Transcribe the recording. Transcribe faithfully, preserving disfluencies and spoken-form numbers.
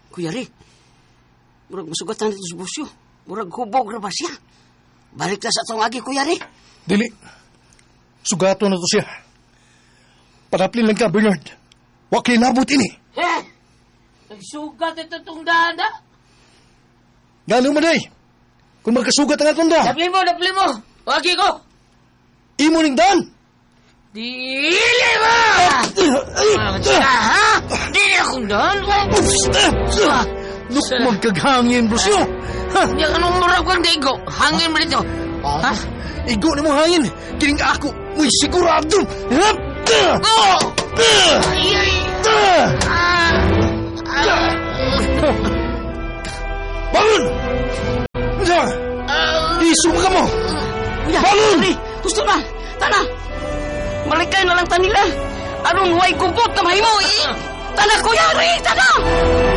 Kuya Ri, murag masugatan dito sa busyo. Murag hubog na ba siya? Balik na sa itong agi, Kuya Ri. Dili. Sugato na to siya. Padaplin lang ka, Bernard. Huwag kayo nabot ini. Eh! Nagsugat ito itong daan, ha? Gano'n man ay. Kung magkasugat ang atong daan. Dapli mo, dapli mo. Wagi ko. Imo ning daan. Dili mo! Ha? Dili akong daan. Look, magkaghangin, brosyo. Hindi ka nung murag kong digo. Hangin mo dito. Ha? Igo na mo hangin. Kiling ako. Uy, sigurado. Oh! Ay! Bangun! Isuka ka mo! Kuya, Bangun! Ri, gusto na. Tana. Malikay na lang ta nila. Anong huwag kumpot na mahimo, eh. Tana, Kuya Ri, tana!